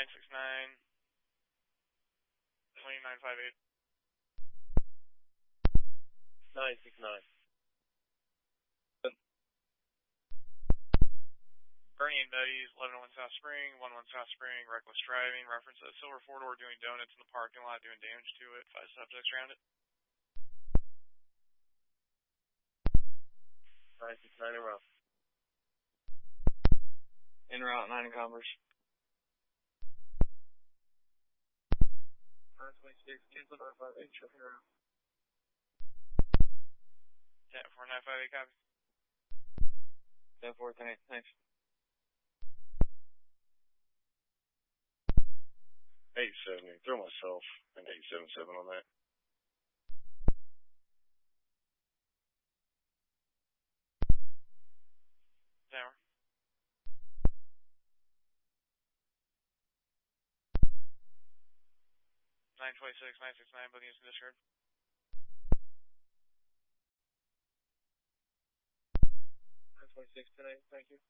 969 2958. 969. Bernie and Betty's, 1101 South Spring, 11 South Spring, reckless driving, reference a silver four-door doing donuts in the parking lot, doing damage to it, 5 subjects around it. 969 en route. En route, 9 Converse. 926, cancel 958, check en route. 10958, copy. 10410, thanks. 870, throw myself an 877 on that. Tower. 926, 969, both units in disregard. 926, 10-8, thank you.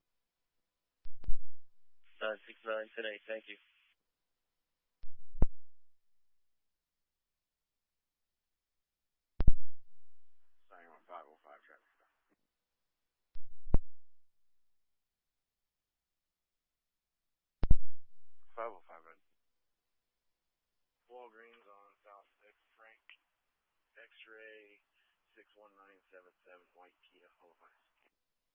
969, 10-8, thank you. Signing on 505 traffic stop. 505, red. Walgreens on South 6th Frank. X-ray 61977, white